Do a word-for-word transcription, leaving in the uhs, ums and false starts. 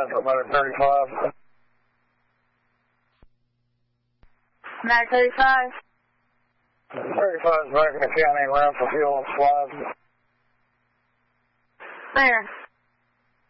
at Matter thirty-five. Matter thirty-five. thirty-five is back in the county, around for fuel and supplies. Where?